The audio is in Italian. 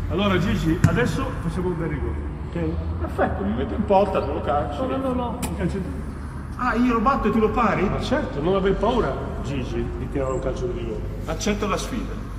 Allora Gigi, adesso facciamo un bel rigore. Ok? Perfetto, mi metto in porta, tu lo calci. No. Ah, io lo batto e tu lo pari? Ma certo, non aver paura, Gigi, di tirare un calcio di rigore. Accetto la sfida.